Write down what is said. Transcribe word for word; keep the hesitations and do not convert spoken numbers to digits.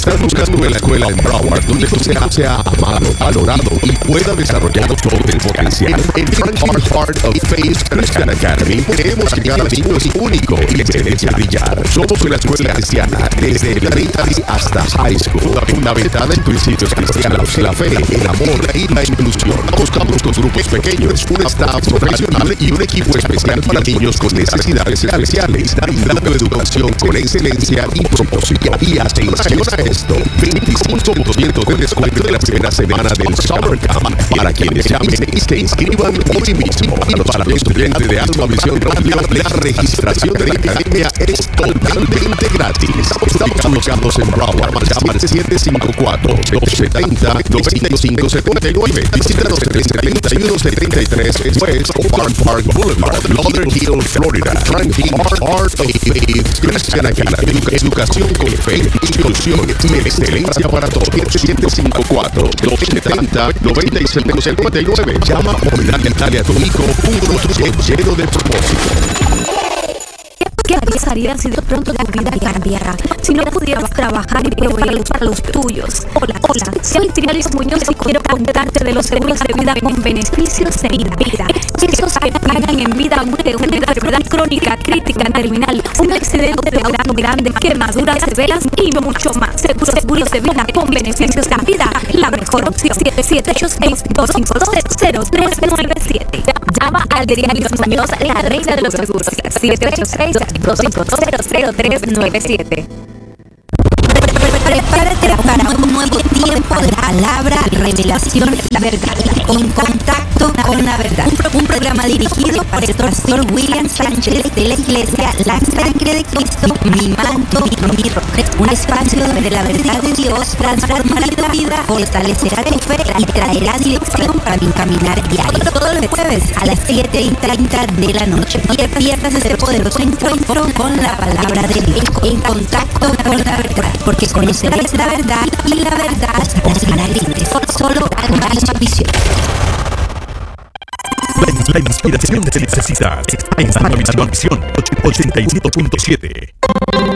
Estás buscando la escuela en Broward donde tú sea, sea amado, valorado y pueda desarrollar todo el potencial. En Franklin Heart of Faith Christian Academy queremos llegar a niños únicos y excelencia a brillar. Somos una escuela cristiana desde elementary hasta high school, fundamentada en principios cristianos, la fe, el amor y la inclusión. Buscamos con grupos pequeños, un staff profesional y un equipo especial para niños con necesidades especiales, dando educación con excelencia y propósito. Y atención a esto, veinticinco por ciento de descuento de la primera semana del Summer Camp para quienes llamen y se inscriban hoy mismo. Para los estudiantes de Alma Visión Radio, la registración de la academia es totalmente gratis. Estamos ubicados en Broward, llama al siete cinco cuatro, dos siete cero, nueve cinco siete nueve. Visítanos en el setenta y uno setenta y tres West Park Park Boulevard, Lauderhill, Florida. Franklin Heart of Faith Christian Academy. Educación con fe, inclusión y excelencia para todos. siete cinco cuatro, dos siete cero, nueve cinco siete nueve. Llama o dale a tu hijo un futuro lleno de propósito. ¿Qué pasaría si de pronto tu vida cambiara? Si no pudieras trabajar y proveer para los tuyos. Hola, hola, soy Trialis Muñoz y quiero contarte de los seguros de vida con beneficios en vida. Esos que pagan en vida de una enfermedad crónica, crítica, terminal, un accidente de auto grande, quemaduras severas y mucho más. Seguros, seguros de vida con beneficios en vida. La mejor opción. siete siete ocho seis, dos cinco dos, cero tres nueve siete. Llama al Trialis Muñoz, la reina de los seguros. siete ocho seis, dos cinco dos, cero tres nueve siete. Prepárate para un nuevo tiempo de palabra, revelación y verdad. En contacto con la verdad. Un programa dirigido por el pastor William Sánchez de la iglesia La Sangre de Cristo, Mi Manto y Mi Roca. Un espacio donde la verdad de Dios transformará tu vida, fortalecerá tu fe y traerá dirección para mi caminar diario. Todos los jueves a las siete y treinta de la noche. No te pierdas este poderoso encuentro con la palabra de Dios. En contacto con la verdad. Porque conocerás la verdad y la verdad las hará libres. Solo con la visión. La, la inspiración que necesitas está en Alma Visión ochenta y siete punto siete.